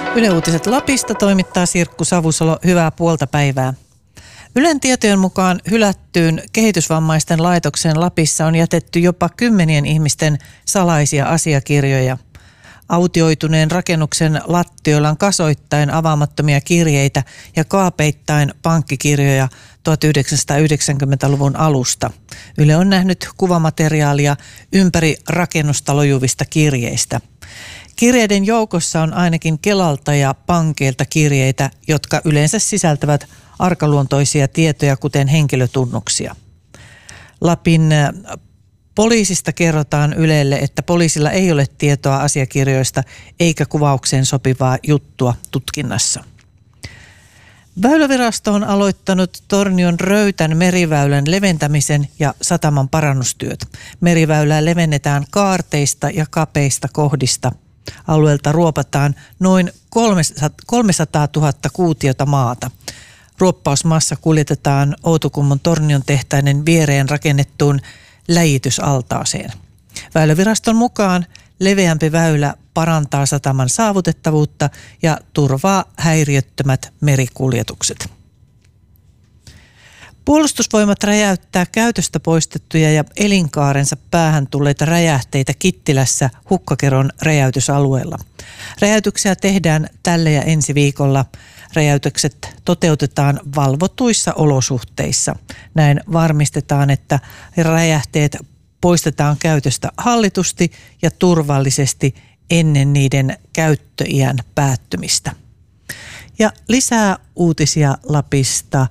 Yle Uutiset Lapista toimittaa Sirkku Savusalo. Hyvää puolta päivää. Ylen tietojen mukaan hylättyyn kehitysvammaisten laitokseen Lapissa on jätetty jopa 10 ihmisten salaisia asiakirjoja. Autioituneen rakennuksen lattioilla on kasoittain avaamattomia kirjeitä ja kaapeittain pankkikirjoja 1990-luvun alusta. Yle on nähnyt kuvamateriaalia ympäri rakennusta lojuvista kirjeistä. Kirjeiden joukossa on ainakin Kelalta ja pankeilta kirjeitä, jotka yleensä sisältävät arkaluontoisia tietoja, kuten henkilötunnuksia. Lapin poliisista kerrotaan Ylelle, että poliisilla ei ole tietoa asiakirjoista eikä kuvaukseen sopivaa juttua tutkinnassa. Väylävirasto on aloittanut Tornion Röytän meriväylän leventämisen ja sataman parannustyöt. Meriväylää levennetään kaarteista ja kapeista kohdista. Alueelta ruopataan noin 300 000 kuutiota maata. Ruoppausmassa kuljetetaan Outokummon Tornion tehtainen viereen rakennettuun läjitysaltaaseen. Väyläviraston mukaan leveämpi väylä parantaa sataman saavutettavuutta ja turvaa häiriöttömät merikuljetukset. Puolustusvoimat räjäyttää käytöstä poistettuja ja elinkaarensa päähän tulleita räjähteitä Kittilässä Hukkakeron räjäytysalueella. Räjäytyksiä tehdään tälle ja ensi viikolla. Räjäytykset toteutetaan valvotuissa olosuhteissa. Näin varmistetaan, että räjähteet poistetaan käytöstä hallitusti ja turvallisesti ennen niiden käyttöiän päättymistä. Ja lisää uutisia Lapista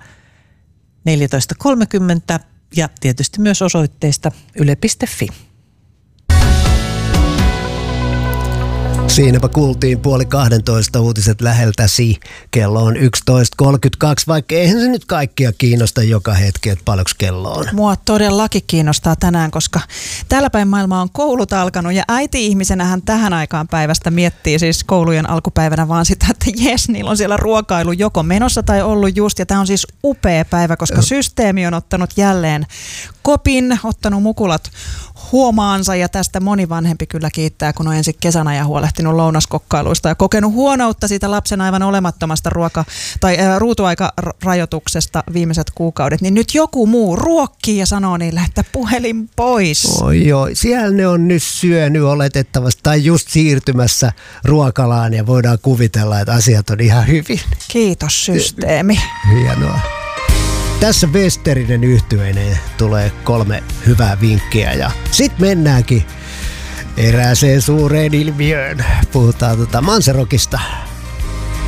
14.30 ja tietysti myös osoitteesta yle.fi. Siinäpä kuultiin 11:30 uutiset läheltäsi. Kello on 11.32, vaikka eihän se nyt kaikkia kiinnosta joka hetki, että paljonko kello on. Mua todellakin kiinnostaa tänään, koska täällä päin maailma on koulut alkanut ja äiti-ihmisenähän tähän aikaan päivästä miettii siis koulujen alkupäivänä vaan sitä, että jes, niillä on siellä ruokailu joko menossa tai ollut just. Ja tämä on siis upea päivä, koska systeemi on ottanut jälleen kopin, ottanut mukulat huomaansa ja tästä moni vanhempi kyllä kiittää, kun on ensin kesänä ja huolehtinut lounaskokkailuista ja kokenut huonoutta siitä lapsen aivan olemattomasta ruutuaikarajoituksesta viimeiset kuukaudet, niin nyt joku muu ruokkii ja sanoo niille, että puhelin pois. Oi, siellä ne on nyt syönyt oletettavasti tai just siirtymässä ruokalaan ja voidaan kuvitella, että asiat on ihan hyvin. Kiitos systeemi. Hienoa. Tässä Westerinen yhtyeineen tulee 3 hyvää vinkkiä ja sit mennäänkin erääseen suureen ilmiöön. Puhutaan Manserokista.